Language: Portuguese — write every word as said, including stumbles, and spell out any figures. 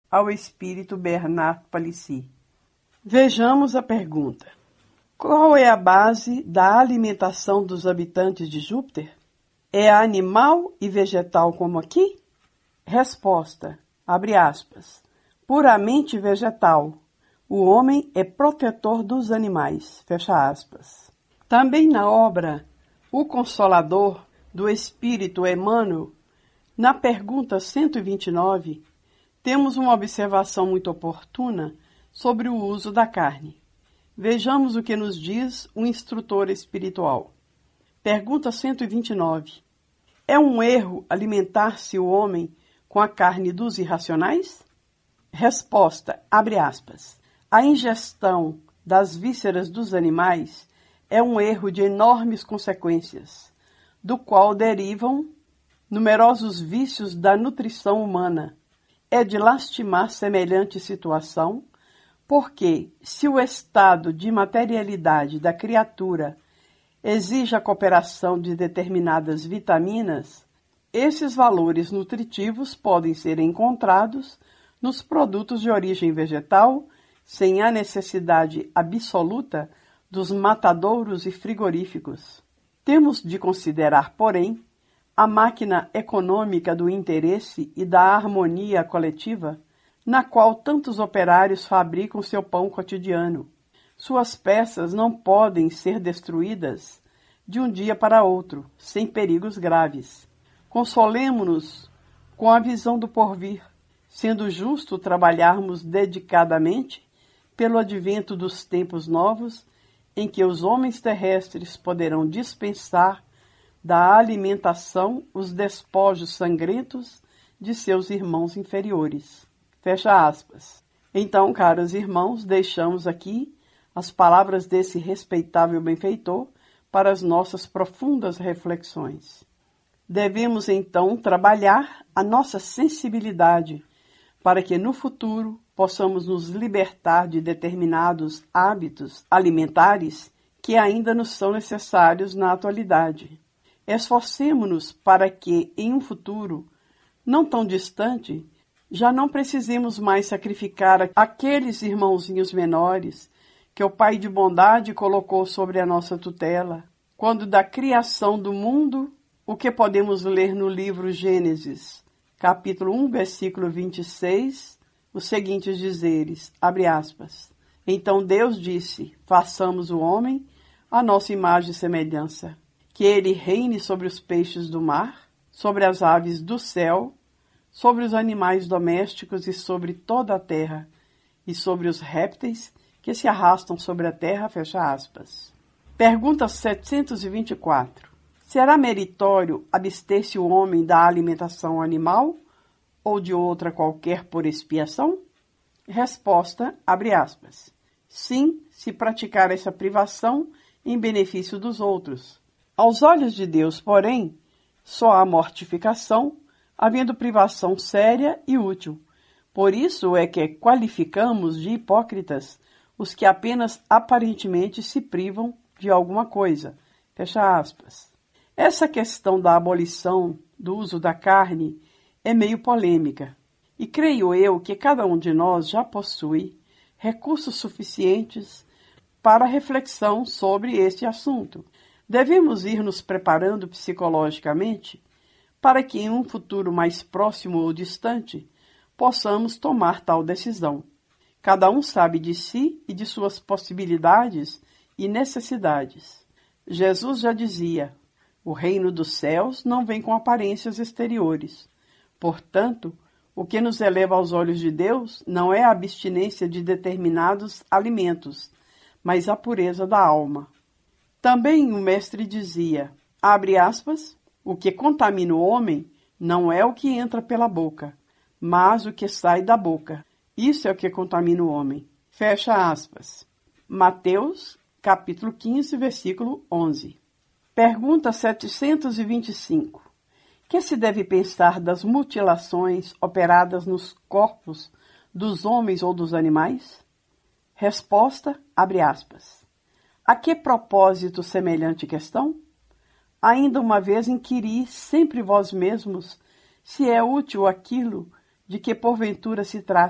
ao espírito Bernard Palissy. Vejamos a pergunta. Qual é a base da alimentação dos habitantes de Júpiter? É animal e vegetal como aqui? Resposta, abre aspas, puramente vegetal. O homem é protetor dos animais, fecha aspas. Também na obra O Consolador, do Espírito Emmanuel, na pergunta cento e vinte e nove, temos uma observação muito oportuna sobre o uso da carne. Vejamos o que nos diz o instrutor espiritual. Pergunta cento e vinte e nove. É um erro alimentar-se o homem com a carne dos irracionais? Resposta, abre aspas. A ingestão das vísceras dos animais é um erro de enormes consequências, do qual derivam numerosos vícios da nutrição humana. É de lastimar semelhante situação, porque, se o estado de materialidade da criatura exige a cooperação de determinadas vitaminas, esses valores nutritivos podem ser encontrados nos produtos de origem vegetal, sem a necessidade absoluta dos matadouros e frigoríficos. Temos de considerar, porém, a máquina econômica do interesse e da harmonia coletiva, na qual tantos operários fabricam seu pão cotidiano. Suas peças não podem ser destruídas de um dia para outro, sem perigos graves. Consolemo-nos com a visão do porvir, sendo justo trabalharmos dedicadamente pelo advento dos tempos novos, em que os homens terrestres poderão dispensar da alimentação os despojos sangrentos de seus irmãos inferiores. Fecha aspas. Então, caros irmãos, deixamos aqui as palavras desse respeitável benfeitor para as nossas profundas reflexões. Devemos, então, trabalhar a nossa sensibilidade para que, no futuro, possamos nos libertar de determinados hábitos alimentares que ainda nos são necessários na atualidade. Esforcemo-nos para que, em um futuro não tão distante, já não precisemos mais sacrificar aqueles irmãozinhos menores que o Pai de bondade colocou sobre a nossa tutela. Quando da criação do mundo, o que podemos ler no livro Gênesis, capítulo um, versículo vinte e seis, os seguintes dizeres, abre aspas. Então Deus disse, façamos o homem a nossa imagem e semelhança, que ele reine sobre os peixes do mar, sobre as aves do céu, sobre os animais domésticos e sobre toda a terra, e sobre os répteis que se arrastam sobre a terra, fecha aspas. Pergunta setecentos e vinte e quatro. Será meritório abster-se o homem da alimentação animal ou de outra qualquer por expiação? Resposta, abre aspas. Sim, se praticar essa privação em benefício dos outros. Aos olhos de Deus, porém, só há mortificação, havendo privação séria e útil. Por isso é que qualificamos de hipócritas os que apenas aparentemente se privam de alguma coisa. Fecha aspas. Essa questão da abolição do uso da carne é meio polêmica, e creio eu que cada um de nós já possui recursos suficientes para reflexão sobre este assunto. Devemos ir nos preparando psicologicamente para que em um futuro mais próximo ou distante possamos tomar tal decisão. Cada um sabe de si e de suas possibilidades e necessidades. Jesus já dizia, o reino dos céus não vem com aparências exteriores. Portanto, o que nos eleva aos olhos de Deus não é a abstinência de determinados alimentos, mas a pureza da alma. Também o mestre dizia, abre aspas, o que contamina o homem não é o que entra pela boca, mas o que sai da boca. Isso é o que contamina o homem. Fecha aspas. Mateus, capítulo quinze, versículo onze. Pergunta setecentos e vinte e cinco. Que se deve pensar das mutilações operadas nos corpos dos homens ou dos animais? Resposta, abre aspas. A que propósito semelhante questão? Ainda uma vez inquiri sempre vós mesmos se é útil aquilo de que porventura se trata.